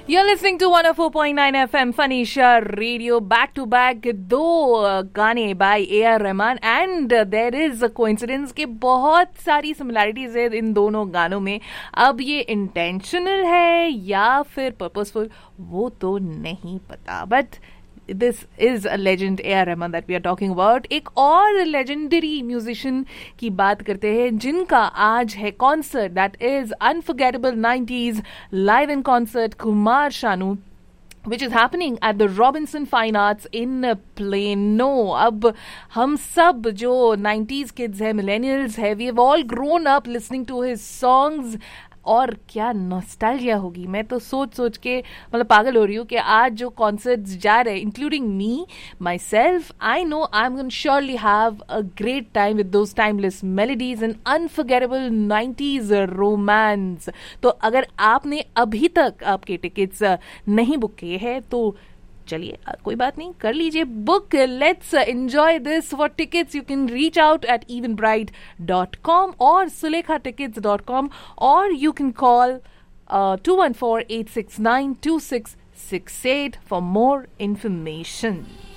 You're listening to 104.9 FM Fanisha Radio back to back दो गाने by A.R. Rahman and there is a coincidence कि बहुत सारी similarities है इन दोनों गानों में. अब ये intentional है या फिर purposeful वो तो नहीं पता, but this is a legend A.R. Rahman that we are talking about. एक और legendary musician की बात करते हैं जिनका आज है concert that is unforgettable 90s live in concert Kumar Sanu, which is happening at the Robinson Fine Arts in Plano. अब हम सब जो 90s kids हैं, millennials हैं, we have all grown up listening to his songs. और क्या nostalgia होगी. मैं तो सोच के मतलब पागल हो रही हूँ कि आज जो कॉन्सर्ट्स जा रहे हैं including me my self, I know I am gonna surely have a great time with those timeless melodies and unforgettable 90s romance. तो अगर आपने अभी तक आपके टिकट्स नहीं बुक किए हैं तो चलिए कोई बात नहीं, कर लीजिए book. Let's enjoy this. For tickets you can reach out at evenbrite.com और sulekha.tickets.com और you can call 214-869-2668 for more information.